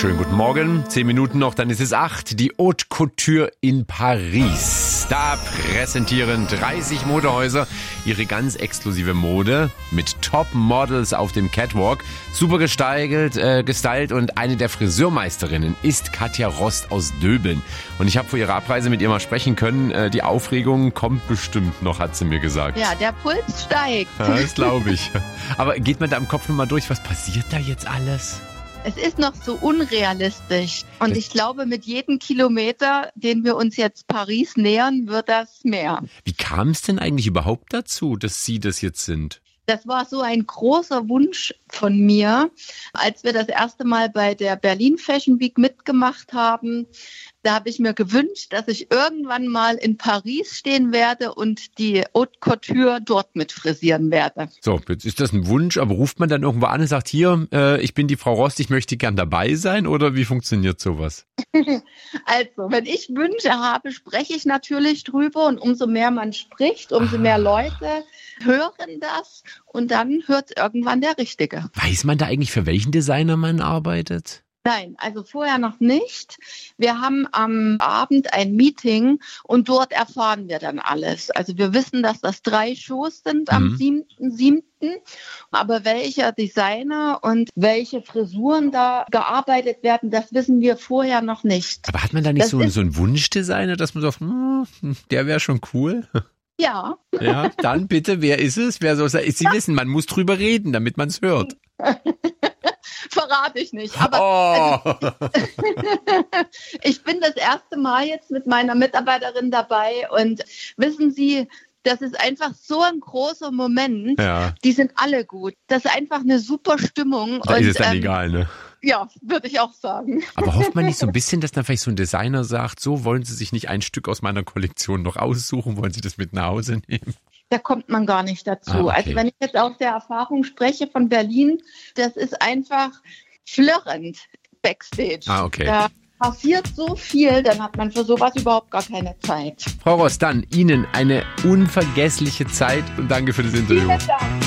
Schönen guten Morgen. 10 Minuten noch, dann ist es 8. Die Haute Couture in Paris. Da präsentieren 30 Modehäuser ihre ganz exklusive Mode mit Top-Models auf dem Catwalk. Super gestylt und eine der Friseurmeisterinnen ist Katja Rost aus Döbeln. Und ich habe vor ihrer Abreise mit ihr mal sprechen können. Die Aufregung kommt bestimmt noch, hat sie mir gesagt. Ja, der Puls steigt. Ja, das glaube ich. Aber geht man da im Kopf nochmal durch, was passiert da jetzt alles? Es ist noch so unrealistisch. Und ich glaube, mit jedem Kilometer, den wir uns jetzt Paris nähern, wird das mehr. Wie kam es denn eigentlich überhaupt dazu, dass Sie das jetzt sind? Das war so ein großer Wunsch von mir, als wir das erste Mal bei der Berlin Fashion Week mitgemacht haben. Da habe ich mir gewünscht, dass ich irgendwann mal in Paris stehen werde und die Haute Couture dort mit frisieren werde. So, jetzt ist das ein Wunsch, aber ruft man dann irgendwo an und sagt, hier, ich bin die Frau Rost, ich möchte gern dabei sein, oder wie funktioniert sowas? Also, wenn ich Wünsche habe, spreche ich natürlich drüber, und umso mehr man spricht, umso mehr Leute hören das, und dann hört irgendwann der Richtige. Weiß man da eigentlich, für welchen Designer man arbeitet? Nein, also vorher noch nicht. Wir haben am Abend ein Meeting und dort erfahren wir dann alles. Also wir wissen, dass das 3 Shows sind am 7.7. Aber welcher Designer und welche Frisuren da gearbeitet werden, das wissen wir vorher noch nicht. Aber hat man da nicht so einen Wunschdesigner, dass man sagt, der wäre schon cool? Ja. Ja, dann bitte, wer ist es? Wer soll es sein? Sie wissen, man muss drüber reden, damit man es hört. Verrate ich nicht. Aber also, ich bin das erste Mal jetzt mit meiner Mitarbeiterin dabei, und wissen Sie, das ist einfach so ein großer Moment. Ja. Die sind alle gut. Das ist einfach eine super Stimmung. Da ist es dann egal, ne? Ja, würde ich auch sagen. Aber hofft man nicht so ein bisschen, dass dann vielleicht so ein Designer sagt, so, wollen Sie sich nicht ein Stück aus meiner Kollektion noch aussuchen? Wollen Sie das mit nach Hause nehmen? Da kommt man gar nicht dazu. Okay. Also wenn ich jetzt aus der Erfahrung spreche von Berlin, das ist einfach flirrend Backstage. Okay. Da passiert so viel, dann hat man für sowas überhaupt gar keine Zeit. Frau Rost, dann Ihnen eine unvergessliche Zeit und danke für das Interview. Vielen Dank.